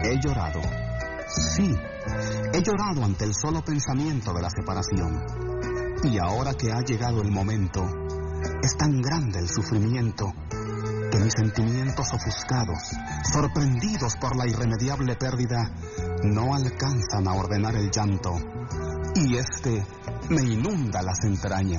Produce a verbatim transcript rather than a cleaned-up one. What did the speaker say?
He llorado. Sí, he llorado ante el solo pensamiento de la separación. Y ahora que ha llegado el momento, es tan grande el sufrimiento que mis sentimientos ofuscados, sorprendidos por la irremediable pérdida, no alcanzan a ordenar el llanto, y este me inunda las entrañas.